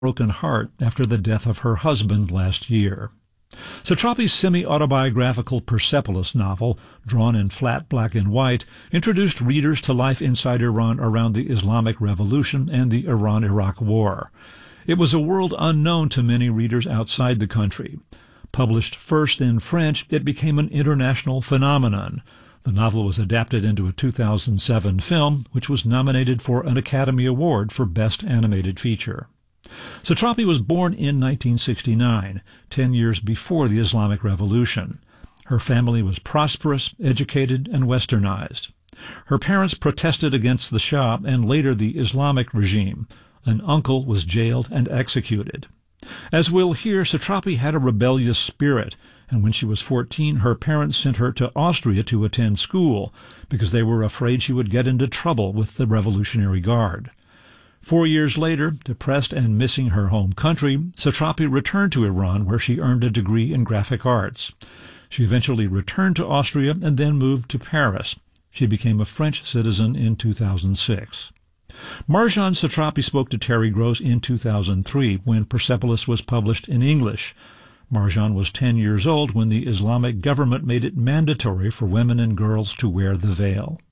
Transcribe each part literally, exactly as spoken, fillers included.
broken heart after the death of her husband last year. Satrapi's semi-autobiographical Persepolis novel, drawn in flat black and white, introduced readers to life inside Iran around the Islamic Revolution and the Iran-Iraq War. It was a world unknown to many readers outside the country. Published first in French, it became an international phenomenon. The novel was adapted into a two thousand seven film, which was nominated for an Academy Award for Best Animated Feature. Satrapi was born in nineteen sixty-nine, ten years before the Islamic Revolution. Her family was prosperous, educated, and westernized. Her parents protested against the Shah and later the Islamic regime. An uncle was jailed and executed. As we'll hear, Satrapi had a rebellious spirit, and when she was fourteen, her parents sent her to Austria to attend school because they were afraid she would get into trouble with the Revolutionary Guard. Four years later, depressed and missing her home country, Satrapi returned to Iran, where she earned a degree in graphic arts. She eventually returned to Austria and then moved to Paris. She became a French citizen in two thousand six. Marjane Satrapi spoke to Terry Gross in two thousand three when Persepolis was published in English. Marjane was ten years old when the Islamic government made it mandatory for women and girls to wear the veil.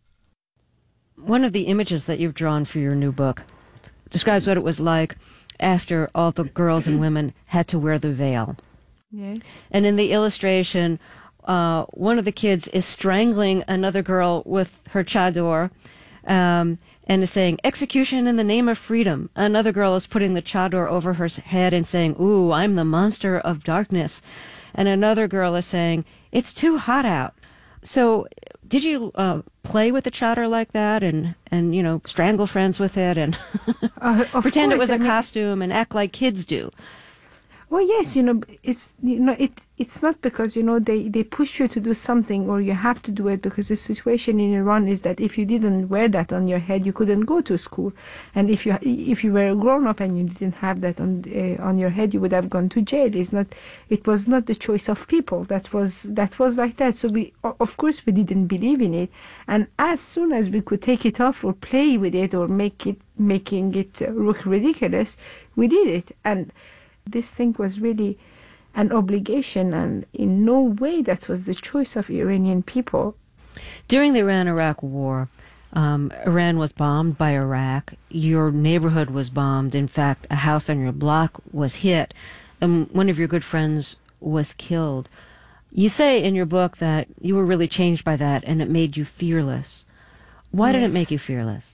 One of the images that you've drawn for your new book describes what it was like after all the girls and women had to wear the veil. Yes. And in the illustration, uh, one of the kids is strangling another girl with her chador um, and is saying, "Execution in the name of freedom." Another girl is putting the chador over her head and saying, "Ooh, I'm the monster of darkness." And another girl is saying, "It's too hot out." So did you uh, play with the chador like that and, and, you know, strangle friends with it and uh, pretend course, it was a I mean, costume and act like kids do? Well, yes, you know, it's you know, it it's not because you know they, they push you to do something or you have to do it, because the situation in Iran is that if you didn't wear that on your head, you couldn't go to school, and if you if you were a grown up and you didn't have that on uh, on your head, you would have gone to jail. It's not, it was not the choice of people. That was that was like that. So we of course we didn't believe in it, and as soon as we could take it off or play with it or make it making it look ridiculous, we did it. And this thing was really an obligation, and in no way that was the choice of Iranian people. During the Iran-Iraq War, um, Iran was bombed by Iraq. Your neighborhood was bombed. In fact, a house on your block was hit, and one of your good friends was killed. You say in your book that you were really changed by that, and it made you fearless. Why did Yes. it make you fearless?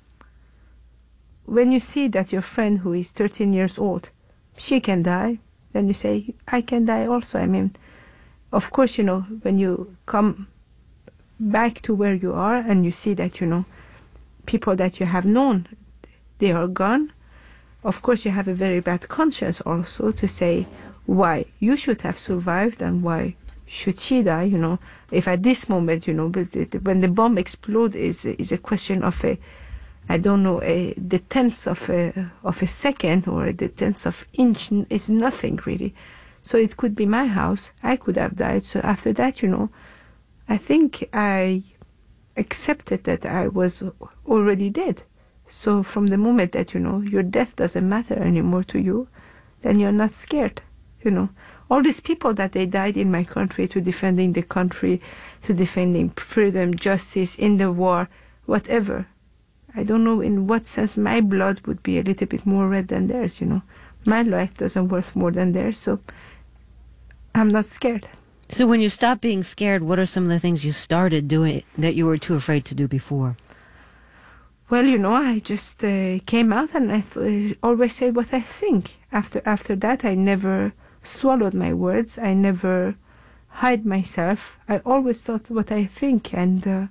When you see that your friend who is thirteen years old, she can die, then you say, I can die also. I mean, of course, you know, when you come back to where you are and you see that, you know, people that you have known, they are gone, of course you have a very bad conscience also to say why you should have survived and why should she die, you know. If at this moment, you know, when the bomb explodes is, is a question of a I don't know, a, the tenth of a, of a second or the tenth of inch is nothing really. So it could be my house. I could have died. So after that, you know, I think I accepted that I was already dead. So from the moment that, you know, your death doesn't matter anymore to you, then you're not scared, you know. All these people that they died in my country to defending the country, to defending freedom, justice, in the war, whatever. I don't know in what sense my blood would be a little bit more red than theirs, you know. My life doesn't worth more than theirs, so I'm not scared. So when you stopped being scared, what are some of the things you started doing that you were too afraid to do before? Well, you know, I just uh, came out and I th- always say what I think. After after that, I never swallowed my words. I never hide myself. I always thought what I think, and, uh,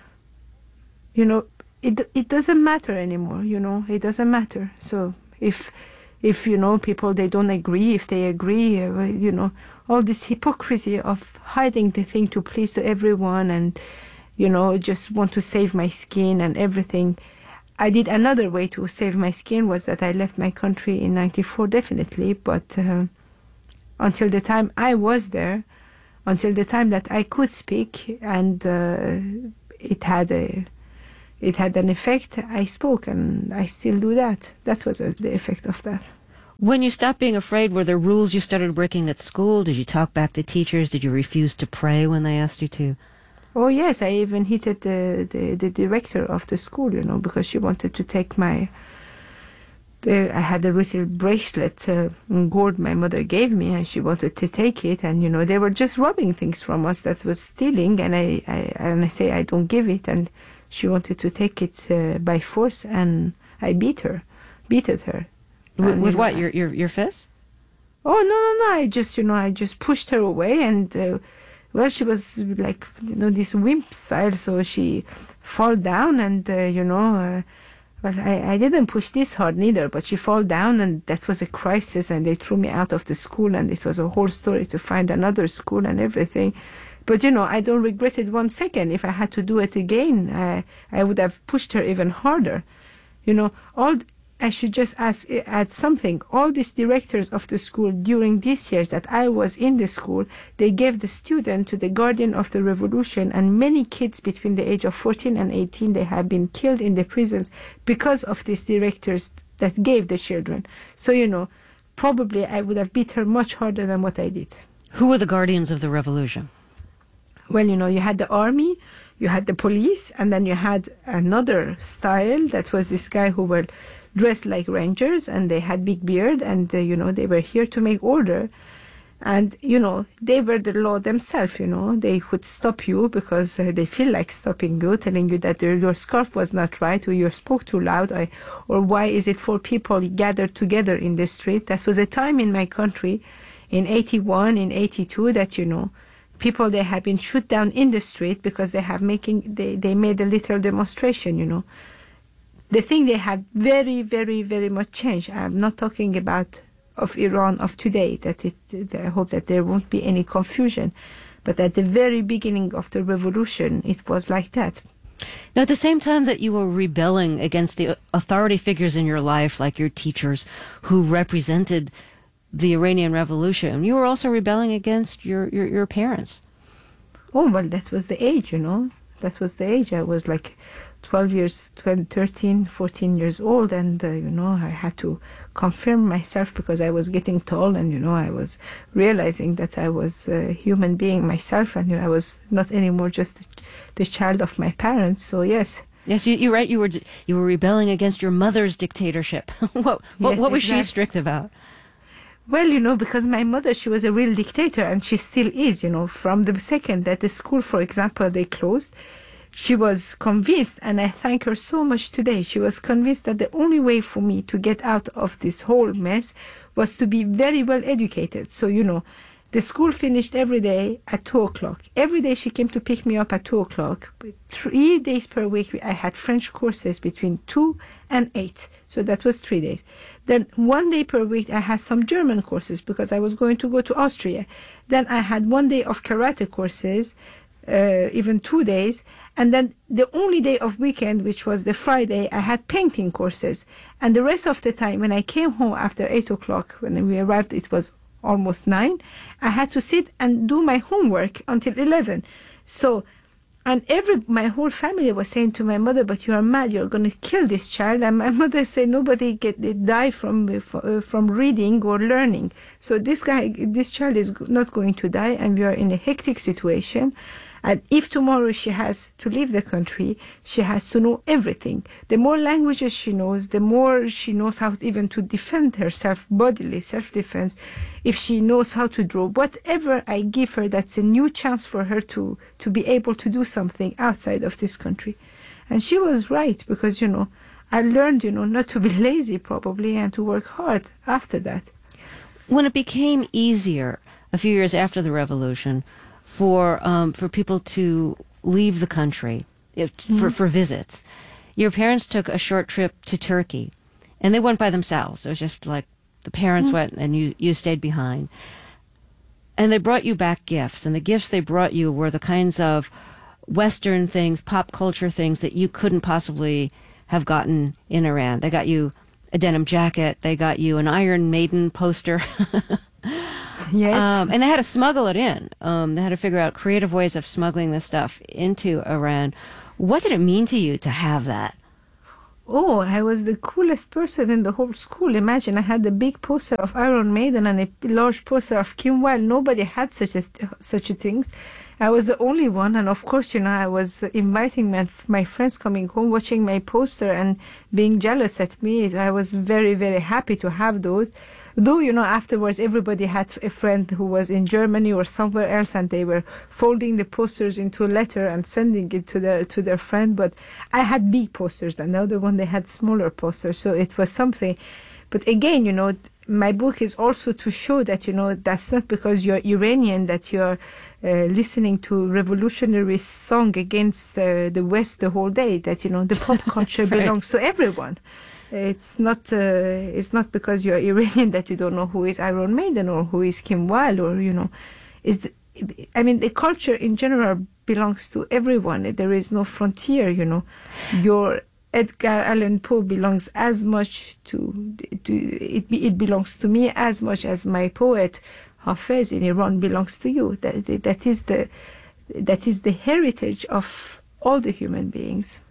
you know, It it doesn't matter anymore, you know. It doesn't matter. So if if you know people they don't agree, if they agree, uh, you know, all this hypocrisy of hiding the thing to please to everyone, and you know, just want to save my skin and everything. I did another way to save my skin was that I left my country in ninety-four, definitely. But uh, until the time I was there, until the time that I could speak, and uh, it had a It had an effect. I spoke, and I still do that. That was a, the effect of that. When you stopped being afraid, were there rules you started breaking at school? Did you talk back to teachers? Did you refuse to pray when they asked you to? Oh, yes, I even hit the, the, the director of the school, you know, because she wanted to take my... The, I had a little bracelet, uh, gold my mother gave me, and she wanted to take it. And, you know, they were just robbing things from us that was stealing. And I, I, and I say, I don't give it. And she wanted to take it uh, by force, and I beat her, beated her. With, and, with you know, what, your, your, your fist? Oh, no, no, no. I just, you know, I just pushed her away. And, uh, well, she was like, you know, this wimp style. So she fall down and, uh, you know... Uh, Well, I, I didn't push this hard neither, but she fell down, and that was a crisis, and they threw me out of the school, and it was a whole story to find another school and everything. But, you know, I don't regret it one second. If I had to do it again, I, I would have pushed her even harder. You know, all I should just ask, add something. All these directors of the school during these years that I was in the school, they gave the student to the guardian of the revolution, and many kids between the age of fourteen and eighteen, they have been killed in the prisons because of these directors that gave the children. So, you know, probably I would have beat her much harder than what I did. Who were the guardians of the revolution? Well, you know, you had the army, you had the police, and then you had another style that was this guy who were dressed like rangers, and they had big beard, and, uh, you know, they were here to make order. And, you know, they were the law themselves, you know. They could stop you because uh, they feel like stopping you, telling you that your, your scarf was not right, or you spoke too loud, or, or why is it four people gathered together in the street. That was a time in my country, in eighty-one, in eighty-two, that, you know, people, they have been shot down in the street because they have making, they, they made a little demonstration, you know. The thing, they have very, very, very much changed. I'm not talking about of Iran of today, that it, I hope that there won't be any confusion. But at the very beginning of the revolution, it was like that. Now, at the same time that you were rebelling against the authority figures in your life, like your teachers who represented the Iranian Revolution, you were also rebelling against your, your, your parents. Oh, well, that was the age, you know. That was the age. I was like twelve years, twelve, thirteen, fourteen years old, and, uh, you know, I had to confirm myself because I was getting tall, and, you know, I was realizing that I was a human being myself, and, you know, I was not anymore just the, the child of my parents. So, yes. Yes, you, you're right. You were you were rebelling against your mother's dictatorship. what what, Yes, what was exactly. she strict about? Well, you know, because my mother, she was a real dictator, and she still is, you know. From the second that the school, for example, they closed, she was convinced, and I thank her so much today, she was convinced that the only way for me to get out of this whole mess was to be very well educated. So, you know, the school finished every day at two o'clock. Every day she came to pick me up at two o'clock. Three days per week, I had French courses between two and eight. So that was three days. Then one day per week, I had some German courses because I was going to go to Austria. Then I had one day of karate courses, uh, even two days. And then the only day of weekend, which was the Friday, I had painting courses. And the rest of the time, when I came home after eight o'clock, when we arrived, it was almost nine, I had to sit and do my homework until eleven. So, and every, my whole family was saying to my mother, but you are mad, you're going to kill this child. And my mother said, nobody get they die from uh, from reading or learning. So this guy, this child is not going to die, and we are in a hectic situation. And if tomorrow she has to leave the country, she has to know everything. The more languages she knows, the more she knows how even to defend herself, bodily self-defense. If she knows how to draw, whatever I give her, that's a new chance for her to, to be able to do something outside of this country. And she was right, because, you know, I learned, you know, not to be lazy probably, and to work hard after that. When it became easier a few years after the revolution for um, for people to leave the country if, mm-hmm. for, for visits, your parents took a short trip to Turkey, and they went by themselves. It was just like the parents mm-hmm. went and you, you stayed behind. And they brought you back gifts, and the gifts they brought you were the kinds of Western things, pop culture things that you couldn't possibly have gotten in Iran. They got you a denim jacket. They got you an Iron Maiden poster. Yes. Um, and they had to smuggle it in. Um, they had to figure out creative ways of smuggling this stuff into Iran. What did it mean to you to have that? oh, I was the coolest person in the whole school. Imagine, I had a big poster of Iron Maiden and a large poster of Kim Wilde. Nobody had such a such a thing. I was the only one, and of course, you know, I was inviting my, my friends coming home, watching my poster and being jealous at me. I was very, very happy to have those. Though, you know, afterwards, everybody had a friend who was in Germany or somewhere else, and they were folding the posters into a letter and sending it to their to their friend. But I had big posters, and the other one, they had smaller posters. So it was something. But again, you know, my book is also to show that, you know, that's not because you're Iranian that you're uh, listening to revolutionary song against uh, the West the whole day, that, you know, the pop culture Right. belongs to everyone. It's not uh, it's not because you're Iranian that you don't know who is Iron Maiden or who is Kim Wilde, or, you know, is the, I mean, the culture in general belongs to everyone. There is no frontier, you know. Your Edgar Allan Poe belongs as much to, to it, it belongs to me as much as my poet Hafez in Iran belongs to you. That that is the that is the heritage of all the human beings.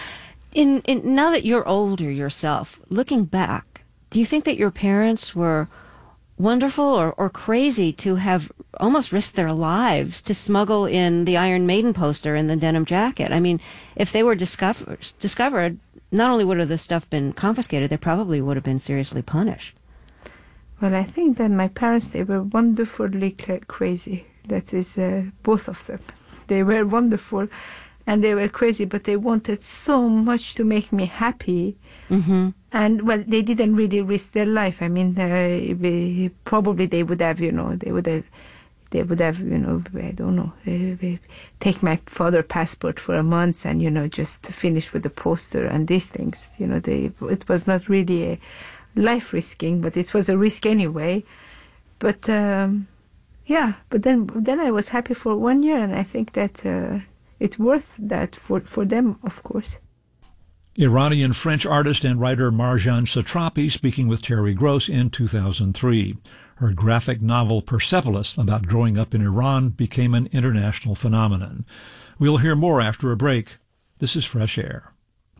In, in now that you're older yourself, looking back, do you think that your parents were wonderful or, or crazy to have almost risked their lives to smuggle in the Iron Maiden poster and the denim jacket? I mean, if they were discovered, discovered, not only would have the stuff been confiscated, they probably would have been seriously punished. Well, I think that my parents, they were wonderfully cra- crazy. That is, uh, both of them. They were wonderful. And they were crazy, but they wanted so much to make me happy. Mm-hmm. And, well, they didn't really risk their life. I mean, uh, we, probably they would have, you know, they would have, they would have, you know, I don't know, uh, take my father's passport for a month and, you know, just finish with the poster and these things. You know, they, it was not really a life risking, but it was a risk anyway. But, um, yeah, but then, then I was happy for one year, and I think that... Uh, It's worth that for, for them, of course. Iranian-French artist and writer Marjane Satrapi speaking with Terry Gross in two thousand three. Her graphic novel Persepolis, about growing up in Iran, became an international phenomenon. We'll hear more after a break. This is Fresh Air.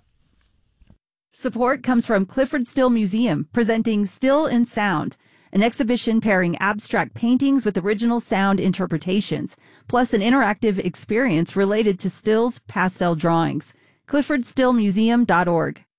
Support comes from Clyfford Still Museum, presenting Still in Sound, an exhibition pairing abstract paintings with original sound interpretations, plus an interactive experience related to Still's pastel drawings. Clifford Still Museum dot org.